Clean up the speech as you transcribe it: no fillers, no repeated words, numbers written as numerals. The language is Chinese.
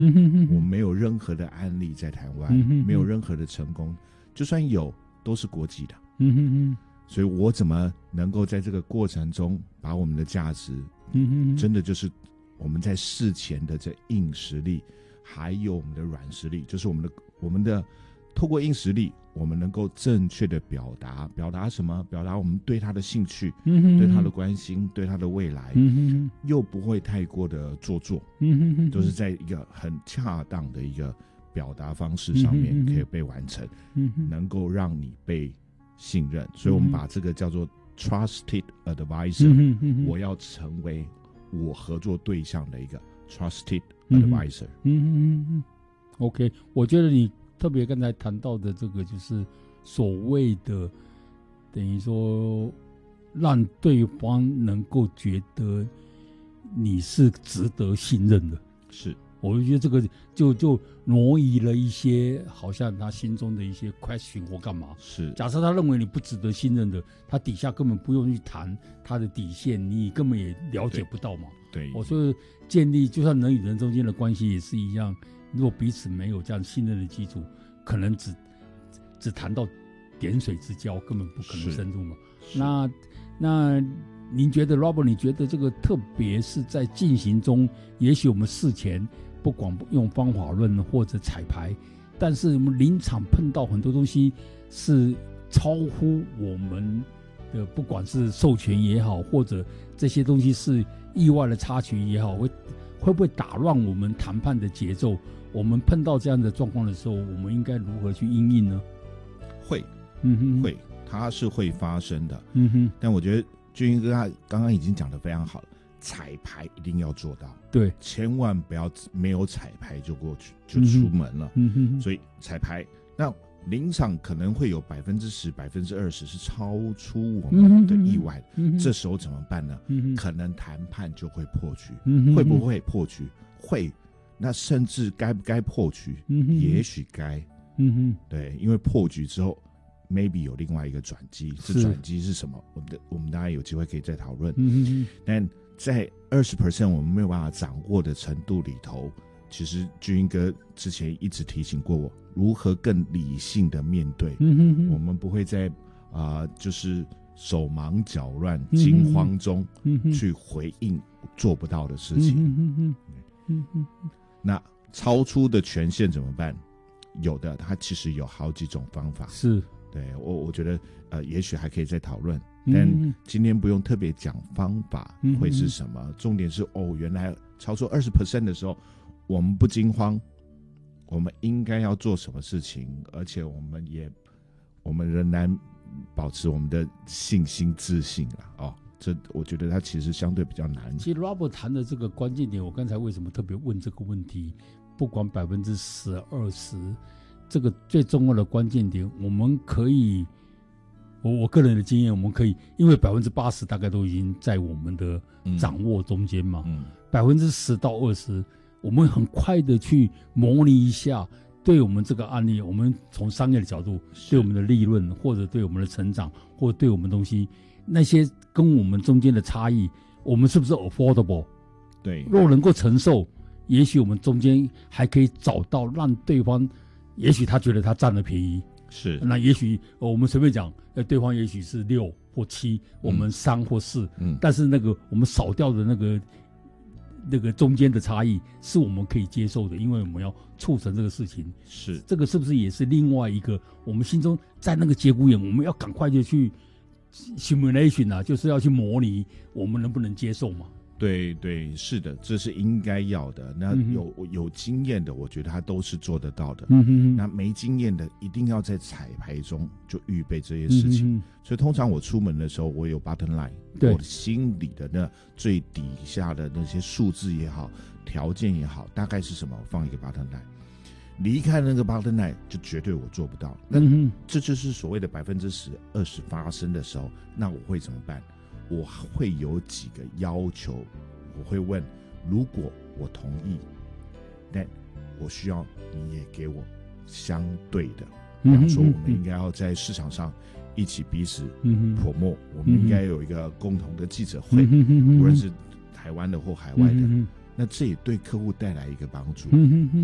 我没有任何的案例在台湾，没有任何的成功，就算有都是国际的。所以我怎么能够在这个过程中把我们的价值，真的就是我们在事前的这硬实力，还有我们的软实力，就是我们的透过硬实力，我们能够正确的表达什么？表达我们对他的兴趣，对他的关心，对他的未来，又不会太过的做作，都是在一个很恰当的一个表达方式上面可以被完成，能够让你被信任。所以我们把这个叫做 trusted advisor，我要成为我合作对象的一个 trusted advisor。 OK， 我觉得你特别刚才谈到的这个，就是所谓的等于说让对方能够觉得你是值得信任的。 是， 我就觉得这个就挪移了一些好像他心中的一些 question 或干嘛。 是， 假设他认为你不值得信任的，他底下根本不用去谈他的底线，你根本也了解不到嘛。 对， 我说建立就算人与人中间的关系也是一样，如果彼此没有这样信任的基础，可能只谈到点水之交，根本不可能深入嘛。那您觉得 Robert， 你觉得这个特别是在进行中，也许我们事前不管用方法论或者彩排，但是我们临场碰到很多东西是超乎我们的，不管是授权也好，或者这些东西是意外的插曲也好，会不会打乱我们谈判的节奏？我们碰到这样的状况的时候，我们应该如何去因应呢？ 会，会，它是会发生的。但我觉得俊英哥他刚刚已经讲得非常好了，彩排一定要做到， 对， 千万不要没有彩排就过去就出门了。所以彩排，那临场可能会有10%、20%是超出我们的意外的，这时候怎么办呢？可能谈判就会破局，会不会破局？会。那甚至该不该破局？也许该。对，因为破局之后 ，maybe 有另外一个转机，这转机是什么？我们大家有机会可以再讨论。但在20% 我们没有办法掌握的程度里头，其实俊英哥之前一直提醒过我，如何更理性的面对。我们不会在就是手忙脚乱、惊慌中去回应做不到的事情。那超出的权限怎么办？有的，它其实有好几种方法。 是， 对，我觉得也许还可以再讨论，但今天不用特别讲方法会是什么。重点是原来超出20% 的时候，我们不惊慌，我们应该要做什么事情，而且我们仍然保持我们的信心、自信啦。这我觉得它其实相对比较难。 其实 Robert 谈的这个关键点，我刚才为什么特别问这个问题？不管10%、20%，这个最重要的关键点，我们可以，我个人的经验，我们可以，因为80%大概都已经在我们的掌握中间嘛，10%到20%，我们很快的去模拟一下，对我们这个案例，我们从商业的角度，对我们的利润，或者对我们的成长，或者对我们东西。那些跟我们中间的差异，我们是不是 affordable？ 对， 若能够承受，也许我们中间还可以找到让对方，也许他觉得他占了便宜， 是， 那也许我们随便讲，对方也许是6或7，我们3或4，但是那个我们少掉的那个中间的差异是我们可以接受的，因为我们要促成这个事情。 是， 这个是不是也是另外一个我们心中在那个节骨眼，我们要赶快就去。simulation 就是要去模拟我们能不能接受嘛？ 对对，是的，这是应该要的。那有经验的，我觉得他都是做得到的。那没经验的，一定要在彩排中就预备这些事情。所以通常我出门的时候，我有 bottom line， 我的心里的那最底下的那些数字也好，条件也好，大概是什么？我放一个 bottom line。离开那个 bottom line 就绝对我做不到，那这就是所谓的10%、20%发生的时候，那我会怎么办？我会有几个要求，我会问：如果我同意，那我需要你也给我相对的，比方说我们应该要在市场上一起彼此promote，我们应该有一个共同的记者会，无论是台湾的或海外的， 那这也对客户带来一个帮助。